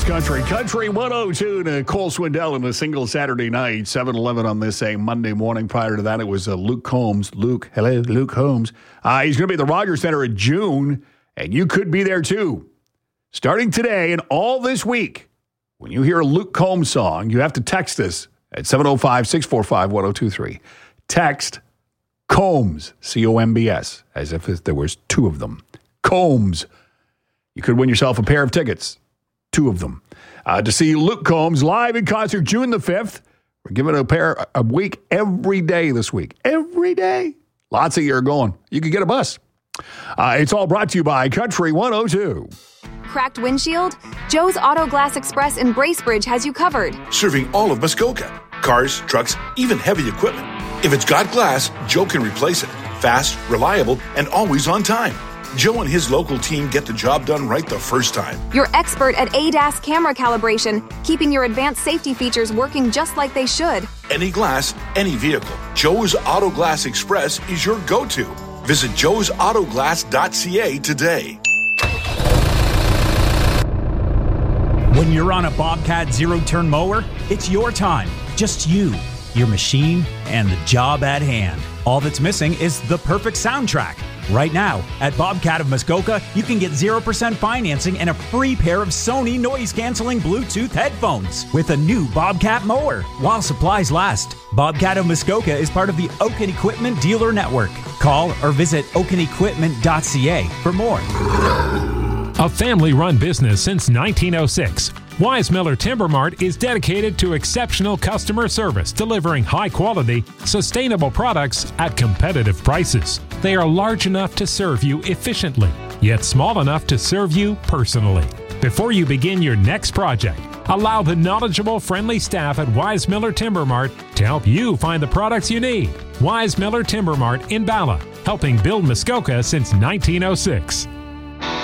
Country. Country 102 to Cole Swindell in a single Saturday night, 7-11 on this Monday morning. Prior to that, it was Luke Combs. Luke Combs. He's going to be at the Rogers Center in June, and you could be there too. Starting today and all this week, when you hear a Luke Combs song, you have to text us at 705-645-1023. Text Combs, C-O-M-B-S, as if there was two of them. Combs. You could win yourself a pair of tickets. Two of them. To see Luke Combs live in concert June the 5th. We're giving a pair a week every day this week. Every day. Lots of you are going. You could get a bus. It's all brought to you by Country 102. Cracked windshield? Joe's Auto Glass Express in Bracebridge has you covered. Serving all of Muskoka. Cars, trucks, even heavy equipment. If it's got glass, Joe can replace it. Fast, reliable, and always on time. Joe and his local team get the job done right the first time. You're expert at ADAS camera calibration, keeping your advanced safety features working just like they should. Any glass, any vehicle. Joe's Auto Glass Express is your go-to. Visit joesautoglass.ca today. When you're on a Bobcat zero-turn mower, it's your time. Just you, your machine, and the job at hand. All that's missing is the perfect soundtrack. Right now, at Bobcat of Muskoka, you can get 0% financing and a free pair of Sony noise-canceling Bluetooth headphones with a new Bobcat mower while supplies last. Bobcat of Muskoka is part of the Oaken Equipment Dealer Network. Call or visit oakenequipment.ca for more. A family-run business since 1906. Weismiller Timber Mart is dedicated to exceptional customer service, delivering high-quality, sustainable products at competitive prices. They are large enough to serve you efficiently, yet small enough to serve you personally. Before you begin your next project, allow the knowledgeable, friendly staff at Weismiller Timber Mart to help you find the products you need. Weismiller Timber Mart in Bala, helping build Muskoka since 1906.